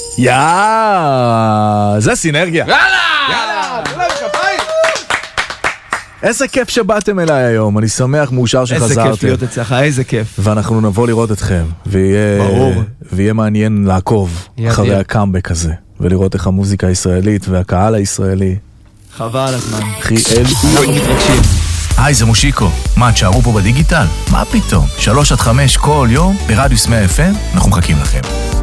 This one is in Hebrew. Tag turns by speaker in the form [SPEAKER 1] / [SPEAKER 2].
[SPEAKER 1] זה סינרגיה.
[SPEAKER 2] יאללה, תנו להם כפיים.
[SPEAKER 1] איזה כיף שבאתם אליי היום, אני שמח, מאושר שחזרתם.
[SPEAKER 3] איזה כיף להיות אצלך, איזה כיף.
[SPEAKER 1] ואנחנו נבוא לראות אתכם, ויהיה מעניין לעקוב אחרי הקאמבק הזה, ולראות איך המוזיקה הישראלית והקהל הישראלי.
[SPEAKER 3] חבל על הזמן.
[SPEAKER 1] אנחנו
[SPEAKER 3] מתרגשים.
[SPEAKER 1] היי, זה מושיקו. מה, תשארו פה בדיגיטל? מה פתאום? 3-5 כל יום ברדיוס 100 FM, אנחנו מחכים לכם.